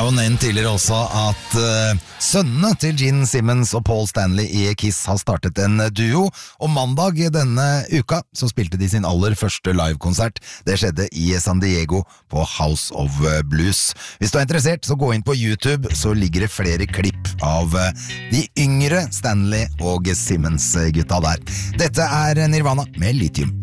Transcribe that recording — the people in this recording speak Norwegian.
har jo nevnt tidligere også at sønnene til Gene Simmons og Paul Stanley i Kiss har startet en duo, og mandag denne uka så spilte de sin aller første livekonsert. Det skjedde i San Diego på House of Blues. Hvis du er interessert, så gå inn på YouTube, så ligger det flere klipp av de yngre Stanley og Simmons-gutta der. Dette er Nirvana med Lithium.